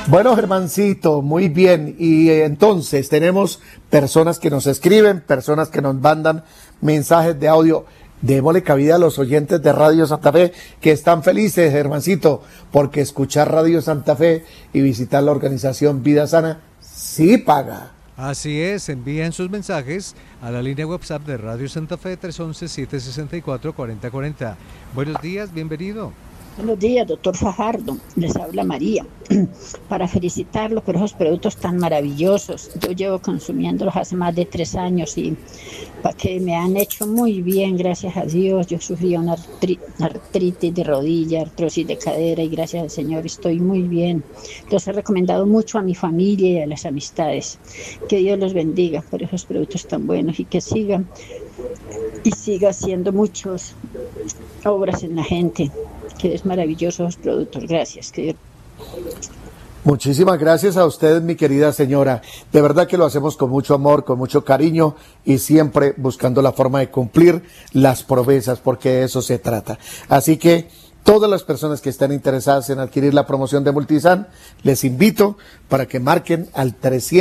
Bueno, Germancito, muy bien. Y entonces tenemos personas que nos escriben, personas que nos mandan mensajes de audio. Démosle cabida a los oyentes de Radio Santa Fe que están felices, Germancito, porque escuchar Radio Santa Fe y visitar la organización Vida Sana sí paga. Así es, envíen sus mensajes a la línea WhatsApp de Radio Santa Fe 311-764-4040. Buenos días, bienvenido. Buenos días, doctor Fajardo. Les habla María. Para felicitarlo por esos productos tan maravillosos. Yo llevo consumiéndolos hace más de 3 años y para que me han hecho muy bien, gracias a Dios. Yo sufría una artritis de rodilla, artrosis de cadera y gracias al Señor estoy muy bien. Los he recomendado mucho a mi familia y a las amistades. Que Dios los bendiga por esos productos tan buenos y que siga haciendo muchas obras en la gente. Que es maravilloso los productos. Gracias. Muchísimas gracias a ustedes, mi querida señora. De verdad que lo hacemos con mucho amor, con mucho cariño y siempre buscando la forma de cumplir las promesas, porque de eso se trata. Así que todas las personas que están interesadas en adquirir la promoción de Multisan, les invito para que marquen al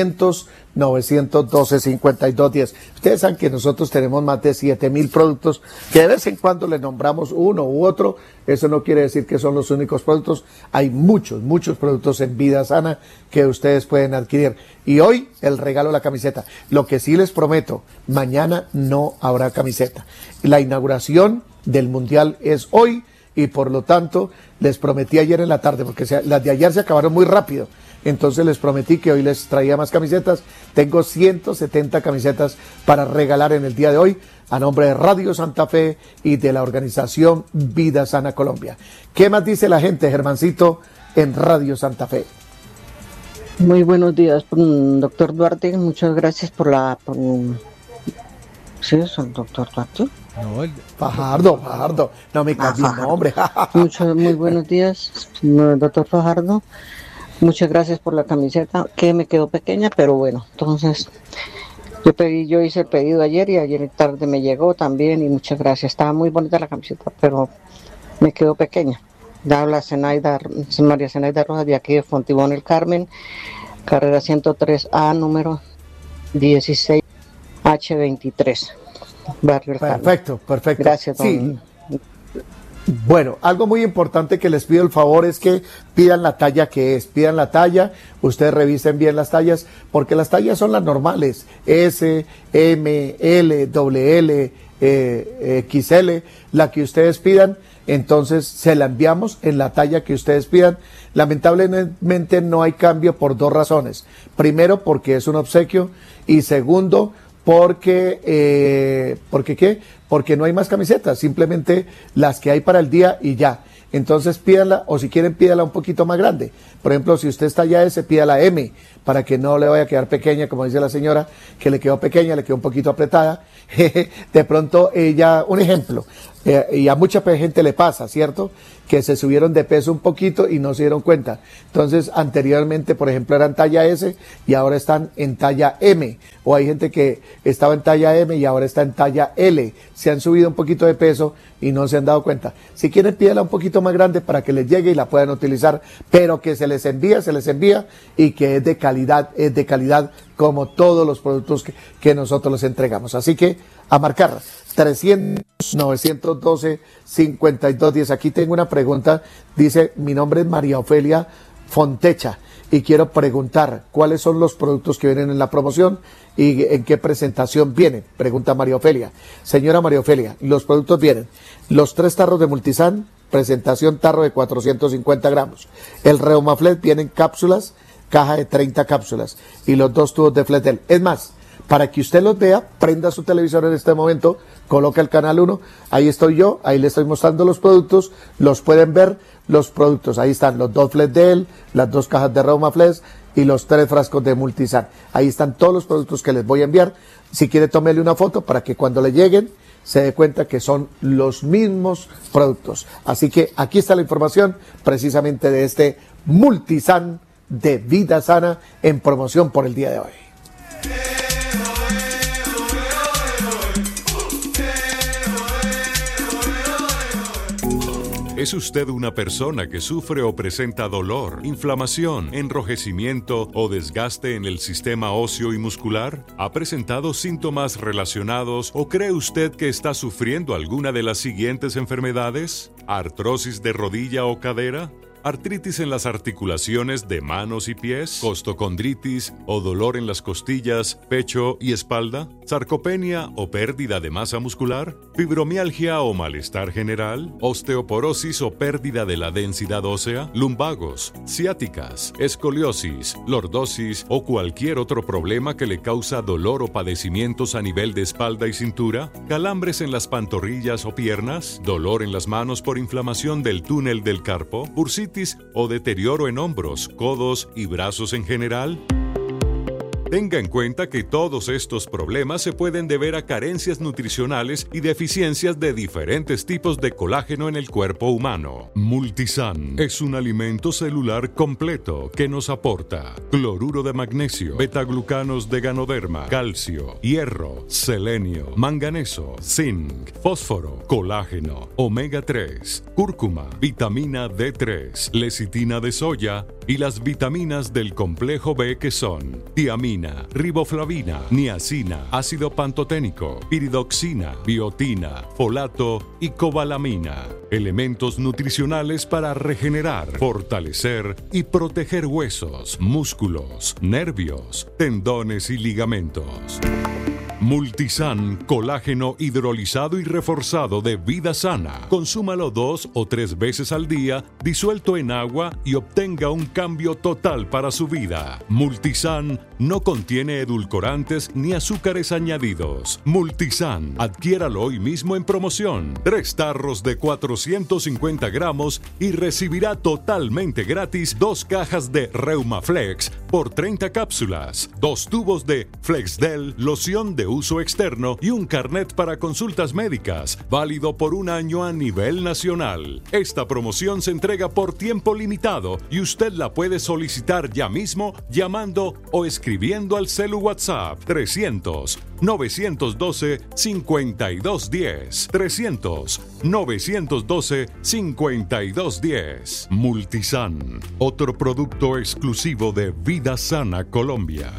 300-912-5210. Ustedes saben que nosotros tenemos más de 7,000 productos, que de vez en cuando le nombramos uno u otro. Eso no quiere decir que son los únicos productos. Hay muchos productos en Vida Sana que ustedes pueden adquirir. Y hoy el regalo de la camiseta. Lo que sí les prometo, mañana no habrá camiseta. La inauguración del Mundial es hoy. Y por lo tanto, les prometí ayer en la tarde, porque las de ayer se acabaron muy rápido, entonces les prometí que hoy les traía más camisetas. Tengo 170 camisetas para regalar en el día de hoy, a nombre de Radio Santa Fe y de la organización Vida Sana Colombia. ¿Qué más dice la gente, Germancito, en Radio Santa Fe? Muy buenos días, doctor Duarte, muchas gracias por ¿Sí es el doctor Duarte? No, Fajardo, no me cambié el nombre. Muy buenos días, doctor Fajardo. Muchas gracias por la camiseta, que me quedó pequeña, pero bueno, entonces yo hice el pedido ayer y ayer tarde me llegó también y muchas gracias. Estaba muy bonita la camiseta, pero me quedó pequeña. Habla María Zenaida Rojas de aquí de Fontibón El Carmen, carrera 103A, número 16H23. Barrio Perfecto. Gracias, don. Sí. Bueno, algo muy importante que les pido el favor es que pidan la talla que es, pidan la talla, ustedes revisen bien las tallas, porque las tallas son las normales, S, M, L, WL, XL, la que ustedes pidan, entonces se la enviamos en la talla que ustedes pidan. Lamentablemente no hay cambio por 2 razones, primero porque es un obsequio y segundo porque no hay más camisetas, simplemente las que hay para el día y ya. Entonces pídanla, o si quieren pídala un poquito más grande. Por ejemplo, si usted está ya S, pídala M, para que no le vaya a quedar pequeña, como dice la señora, que le quedó pequeña, le quedó un poquito apretada. De pronto ella, un ejemplo, y a mucha gente le pasa, ¿cierto? Que se subieron de peso un poquito y no se dieron cuenta. Entonces, anteriormente, por ejemplo, eran talla S y ahora están en talla M. O hay gente que estaba en talla M y ahora está en talla L. Se han subido un poquito de peso y no se han dado cuenta. Si quieren, pídela un poquito más grande para que les llegue y la puedan utilizar, pero que se les envía y que es de calidad como todos los productos que nosotros les entregamos. Así que a marcar 300-912-5210. Aquí tengo una pregunta, dice, mi nombre es María Ofelia Fontecha y quiero preguntar cuáles son los productos que vienen en la promoción y en qué presentación vienen, pregunta María Ofelia. Señora María Ofelia, los productos vienen, los 3 tarros de Multisan, presentación tarro de 450 gramos, el Reumaflet vienen cápsulas, caja de 30 cápsulas y los 2 tubos de Fletel. Es más, para que usted los vea, prenda su televisor en este momento, coloca el canal 1, ahí estoy yo, ahí le estoy mostrando los productos, los pueden ver los productos, ahí están los 2 Fletel, las 2 cajas de Reumaflet y los 3 frascos de Multisan. Ahí están todos los productos que les voy a enviar. Si quiere, tómele una foto para que cuando le lleguen se dé cuenta que son los mismos productos. Así que aquí está la información precisamente de este Multisan de Vida Sana en promoción por el día de hoy. ¿Es usted una persona que sufre o presenta dolor, inflamación, enrojecimiento o desgaste en el sistema óseo y muscular? ¿Ha presentado síntomas relacionados o cree usted que está sufriendo alguna de las siguientes enfermedades? ¿Artrosis de rodilla o cadera? ¿Artritis en las articulaciones de manos y pies? ¿Costocondritis o dolor en las costillas, pecho y espalda? ¿Sarcopenia o pérdida de masa muscular? ¿Fibromialgia o malestar general? ¿Osteoporosis o pérdida de la densidad ósea? ¿Lumbagos, ciáticas, escoliosis, lordosis o cualquier otro problema que le causa dolor o padecimientos a nivel de espalda y cintura? ¿Calambres en las pantorrillas o piernas? ¿Dolor en las manos por inflamación del túnel del carpo? ¿Bursitis o deterioro en hombros, codos y brazos en general? Tenga en cuenta que todos estos problemas se pueden deber a carencias nutricionales y deficiencias de diferentes tipos de colágeno en el cuerpo humano. Multisan es un alimento celular completo que nos aporta cloruro de magnesio, betaglucanos de ganoderma, calcio, hierro, selenio, manganeso, zinc, fósforo, colágeno, omega 3, cúrcuma, vitamina D3, lecitina de soya y las vitaminas del complejo B que son tiamina, riboflavina, niacina, ácido pantoténico, piridoxina, biotina, folato y cobalamina. Elementos nutricionales para regenerar, fortalecer y proteger huesos, músculos, nervios, tendones y ligamentos. Multisan, colágeno hidrolizado y reforzado de Vida Sana. Consúmalo 2 o 3 veces al día, disuelto en agua y obtenga un cambio total para su vida. Multisan no contiene edulcorantes ni azúcares añadidos. Multisan, adquiéralo hoy mismo en promoción. 3 tarros de 450 gramos y recibirá totalmente gratis 2 cajas de Reumaflex por 30 cápsulas, 2 tubos de Flexdel, loción de uso externo y un carnet para consultas médicas, válido por 1 año a nivel nacional. Esta promoción se entrega por tiempo limitado y usted la puede solicitar ya mismo llamando o escribiendo al celu WhatsApp 300-912-5210. 300-912-5210. Multisan, otro producto exclusivo de Vida Sana Colombia.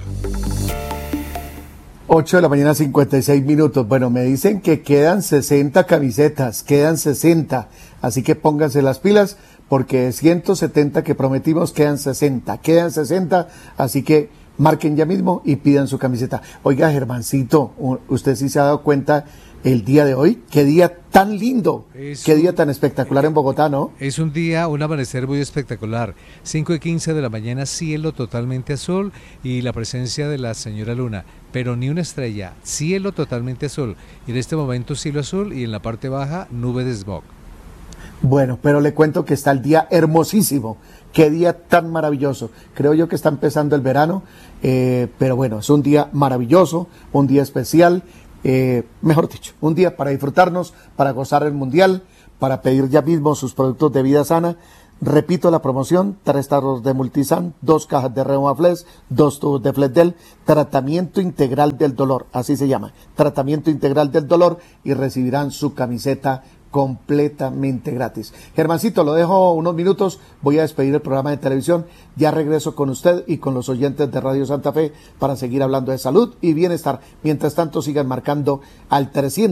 8 de la mañana, 56 minutos. Bueno, me dicen que quedan 60 camisetas, quedan 60. Así que pónganse las pilas, porque de 170 que prometimos, quedan 60. Así que marquen ya mismo y pidan su camiseta. Oiga, Germancito, usted sí se ha dado cuenta el día de hoy, qué día tan lindo, qué día tan espectacular en Bogotá, ¿no? Es un día, un amanecer muy espectacular. 5:15 de la mañana, cielo totalmente azul y la presencia de la señora Luna, pero ni una estrella, cielo totalmente azul. Y en este momento cielo azul y en la parte baja nube de smog. Bueno, pero le cuento que está el día hermosísimo. Qué día tan maravilloso. Creo yo que está empezando el verano, pero bueno, es un día maravilloso, un día especial. Mejor dicho, un día para disfrutarnos, para gozar el mundial, para pedir ya mismo sus productos de Vida Sana. Repito la promoción: 3 tarros de Multisan, 2 cajas de Reumaflex, 2 tubos de Flexdel, tratamiento integral del dolor, así se llama, tratamiento integral del dolor, y recibirán su camiseta completamente gratis. Germancito, lo dejo unos minutos, voy a despedir el programa de televisión, ya regreso con usted y con los oyentes de Radio Santa Fe para seguir hablando de salud y bienestar. Mientras tanto, sigan marcando al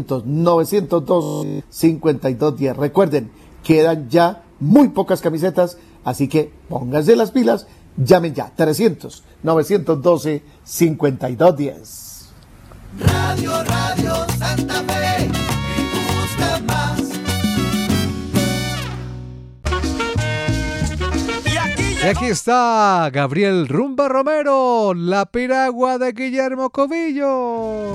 300-902-5210. Recuerden, quedan ya muy pocas camisetas, así que pónganse las pilas, llamen ya, 300-912-5210. Radio Santa Fe, me gusta más. Y aquí está Gabriel Rumba Romero, la piragua de Guillermo Covillo.